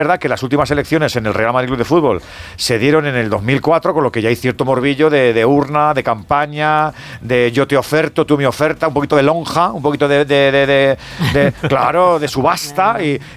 verdad que las últimas elecciones en el Real Madrid Club de Fútbol se dieron en el 2004, con lo que ya hay cierto morbillo de urna, de campaña, de yo te oferto, tú me oferta, un poquito de lonja, un poquito claro, de subasta, y